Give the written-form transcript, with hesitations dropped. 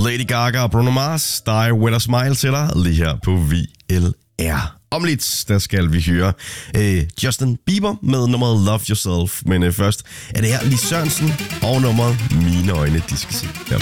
Lady Gaga og Bruno Mars, Die With A Smile til dig, lige her på VLR. Om lidt, der skal vi høre Justin Bieber med nummeret Love Yourself. Men først er det her Lis Sørensen og nummeret Mine Øjne, de skal se.